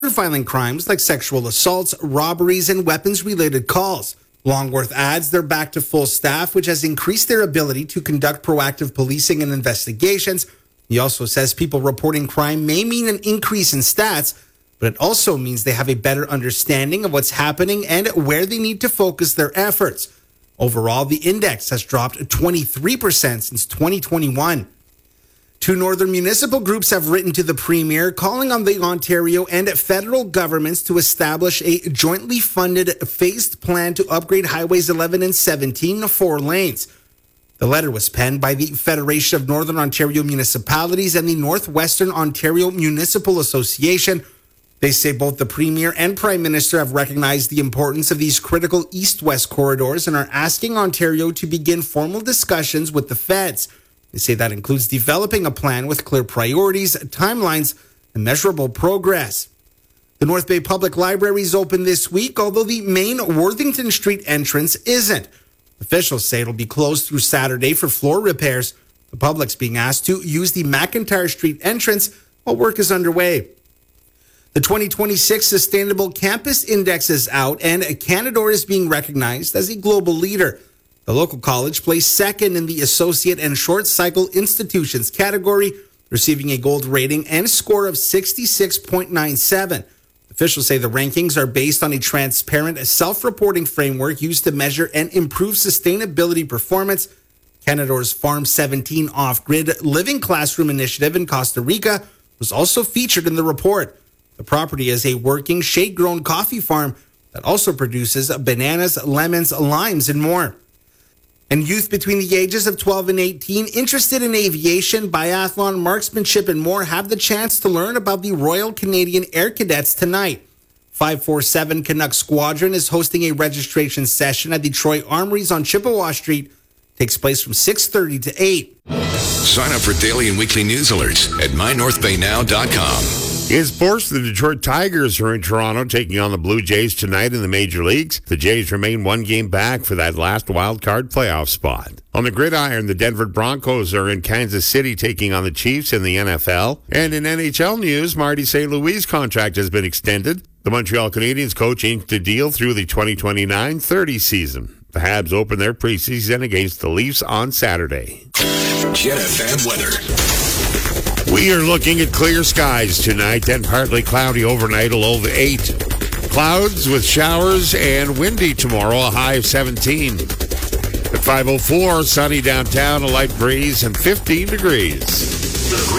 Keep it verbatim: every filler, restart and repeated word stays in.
violent crimes like sexual assaults, robberies, and weapons-related calls. Longworth adds they're back to full staff, which has increased their ability to conduct proactive policing and investigations. He also says people reporting crime may mean an increase in stats, but it also means they have a better understanding of what's happening and where they need to focus their efforts. Overall, the index has dropped twenty-three percent since twenty twenty-one. Two northern municipal groups have written to the Premier calling on the Ontario and federal governments to establish a jointly funded phased plan to upgrade Highways eleven and seventeen to four lanes. The letter was penned by the Federation of Northern Ontario Municipalities and the Northwestern Ontario Municipal Association. They say both the Premier and Prime Minister have recognized the importance of these critical east-west corridors and are asking Ontario to begin formal discussions with the feds. They say that includes developing a plan with clear priorities, timelines, and measurable progress. The North Bay Public Library is open this week, although the main Worthington Street entrance isn't. Officials say it'll be closed through Saturday for floor repairs. The public's being asked to use the McIntyre Street entrance while work is underway. The twenty twenty-six Sustainable Campus Index is out, and Canadore is being recognized as a global leader. The local college placed second in the Associate and Short Cycle Institutions category, receiving a gold rating and score of sixty-six point nine seven. Officials say the rankings are based on a transparent, self-reporting framework used to measure and improve sustainability performance. Canadore's Farm seventeen off-grid living classroom initiative in Costa Rica was also featured in the report. The property is a working shade-grown coffee farm that also produces bananas, lemons, limes, and more. And youth between the ages of twelve and eighteen interested in aviation, biathlon, marksmanship, and more have the chance to learn about the Royal Canadian Air Cadets tonight. five forty-seven Canuck Squadron is hosting a registration session at the Troy Armories on Chippewa Street. It takes place from six thirty to eight. Sign up for daily and weekly news alerts at my north bay now dot com. In sports, the Detroit Tigers are in Toronto taking on the Blue Jays tonight in the major leagues. The Jays remain one game back for that last wild card playoff spot. On the gridiron, the Denver Broncos are in Kansas City taking on the Chiefs in the N F L. And in N H L news, Marty Saint Louis' contract has been extended. The Montreal Canadiens coach inked a deal through the twenty twenty-nine thirty season. The Habs open their preseason against the Leafs on Saturday. Jet F M weather. We are looking at clear skies tonight, then partly cloudy overnight, a low of eight. Clouds with showers and windy tomorrow, a high of seventeen. At five oh four, sunny downtown, a light breeze, and fifteen degrees.